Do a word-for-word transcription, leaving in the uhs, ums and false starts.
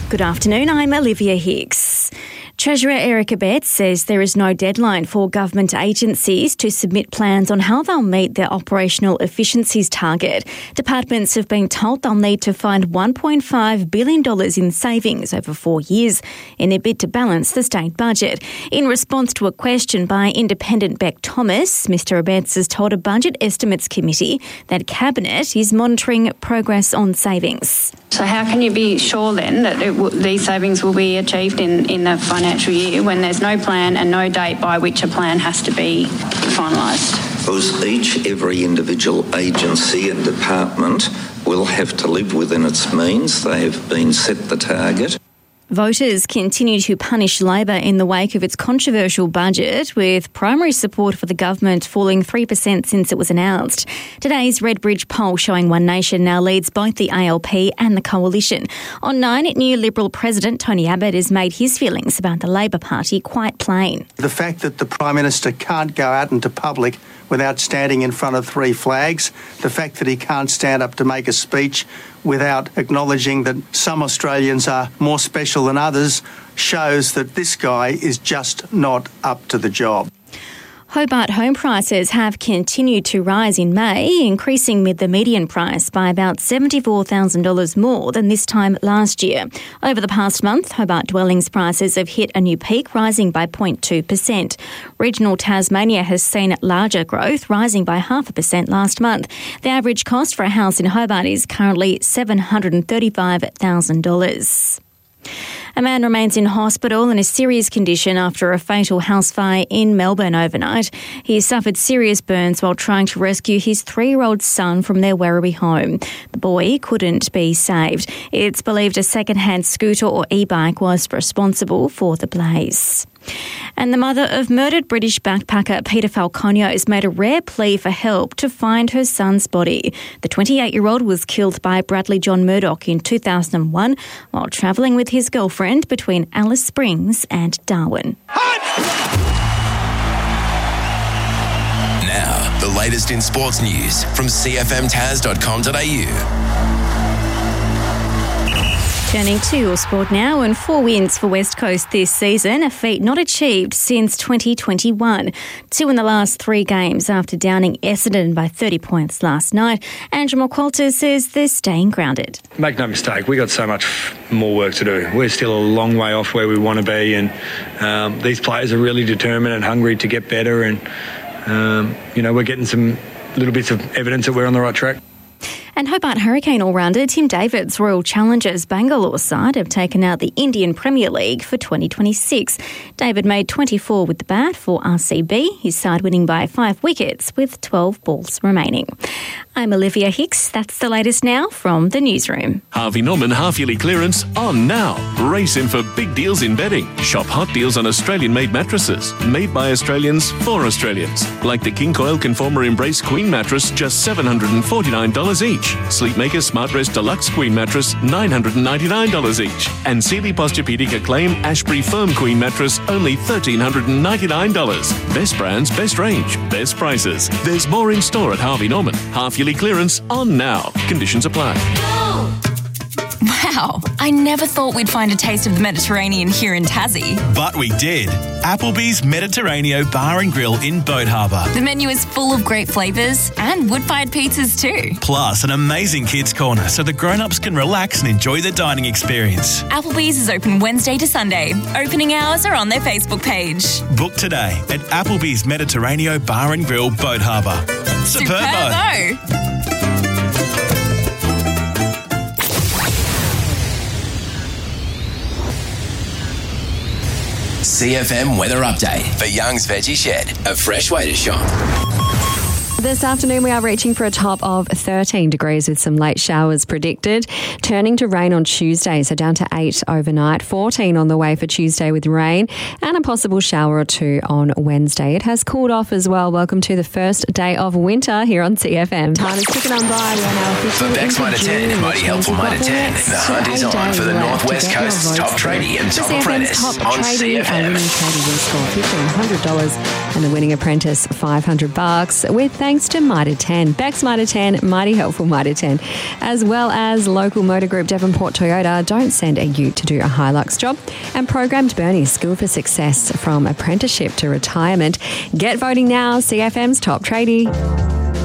Good afternoon, I'm Olivia Hicks. Treasurer Eric Abetz says there is no deadline for government agencies to submit plans on how they'll meet their operational efficiencies target. Departments have been told they'll need to find one point five billion dollars in savings over four years in a bid to balance the state budget. In response to a question by independent Beck Thomas, Mr Abetz has told a Budget Estimates Committee that Cabinet is monitoring progress on savings. So how can you be sure then that it w- these savings will be achieved in, in the financial year when there's no plan and no date by which a plan has to be finalised? Because each, every individual agency and department will have to live within its means. They have been set the target. Voters continue to punish Labor in the wake of its controversial budget, with primary support for the government falling three percent since it was announced. Today's Redbridge poll showing One Nation now leads both the A L P and the Coalition. On Nine, new Liberal President Tony Abbott has made his feelings about the Labor Party quite plain. The fact that the Prime Minister can't go out into public without standing in front of three flags, the fact that he can't stand up to make a speech without acknowledging that some Australians are more special than others, shows that this guy is just not up to the job. Hobart home prices have continued to rise in May, increasing mid the median price by about seventy-four thousand dollars more than this time last year. Over the past month, Hobart dwellings prices have hit a new peak, rising by zero point two percent. Regional Tasmania has seen larger growth, rising by half a percent last month. The average cost for a house in Hobart is currently seven hundred thirty-five thousand dollars. A man remains in hospital in a serious condition after a fatal house fire in Melbourne overnight. He suffered serious burns while trying to rescue his three-year-old son from their Werribee home. The boy couldn't be saved. It's believed a second-hand scooter or e-bike was responsible for the blaze. And the mother of murdered British backpacker Peter Falconio has made a rare plea for help to find her son's body. The twenty-eight-year-old was killed by Bradley John Murdoch in two thousand one while travelling with his girlfriend between Alice Springs and Darwin. Now, the latest in sports news from c f m taz dot com dot a u. Turning to your sport now, and four wins for West Coast this season, a feat not achieved since twenty twenty-one. Two in the last three games after downing Essendon by thirty points last night. Andrew McQualter says they're staying grounded. Make no mistake, we got so much more work to do. We're still a long way off where we want to be, and um, these players are really determined and hungry to get better, and um, you know, we're getting some little bits of evidence that we're on the right track. And Hobart Hurricane all-rounder Tim David's Royal Challengers Bangalore side have taken out the Indian Premier League for twenty twenty-six. David made twenty-four with the bat for R C B, his side winning by five wickets with twelve balls remaining. I'm Olivia Hicks. That's the latest now from the newsroom. Harvey Norman half-yearly clearance on now. Race in for big deals in bedding. Shop hot deals on Australian-made mattresses. Made by Australians for Australians. Like the King Coil Conformer Embrace Queen mattress, just seven hundred forty-nine dollars each. Sleepmaker Smart Rest Deluxe Queen mattress, nine hundred ninety-nine dollars each. And Sealy Posturepedic Acclaim Ashbury Firm Queen mattress, only one thousand three hundred ninety-nine dollars. Best brands, best range, best prices. There's more in store at Harvey Norman. Half-yearly clearance on now. Conditions apply. Wow, I never thought we'd find a taste of the Mediterranean here in Tassie. But we did. Applebee's Mediterraneo Bar and Grill in Boat Harbour. The menu is full of great flavours and wood-fired pizzas too. Plus an amazing kids' corner so the grown-ups can relax and enjoy the dining experience. Applebee's is open Wednesday to Sunday. Opening hours are on their Facebook page. Book today at Applebee's Mediterraneo Bar and Grill, Boat Harbour. Superbo! Superbo. C F M weather update for Young's Veggie Shed, a fresh way to shop. This afternoon we are reaching for a top of thirteen degrees with some late showers predicted. Turning to rain on Tuesday, so down to eight overnight. fourteen on the way for Tuesday with rain and a possible shower or two on Wednesday. It has cooled off as well. Welcome to the first day of winter here on C F M. Time is ticking on by. We are now officially For Bex Mitre ten, Mighty Helpful Mitre ten, the hunt is on for the Northwest Coast's top tradie and top apprentice on C F M. A winning tradie will score fifteen hundred dollars and the winning apprentice five hundred bucks. With that, thanks to Mitre ten. Beck's Mitre ten, mighty helpful Mitre ten. As well as local motor group Devonport Toyota, don't send a ute to do a Hilux job. And Programmed Bernie, School for Success from apprenticeship to retirement. Get voting now, C F M's Top Tradie.